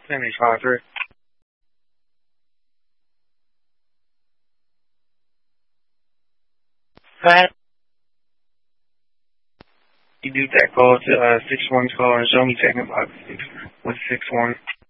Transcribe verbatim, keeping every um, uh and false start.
Sammy five three. Pat. You do that call to uh, six one call and show me technical box six one six one.